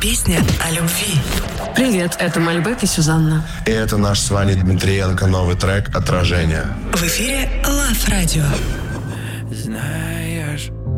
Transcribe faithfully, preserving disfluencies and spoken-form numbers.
песня о любви. Привет, это Мальбек и Сюзанна. И это наш с Ваней Дмитриенко новый трек «Отражение». В эфире Love Radio. Знаешь,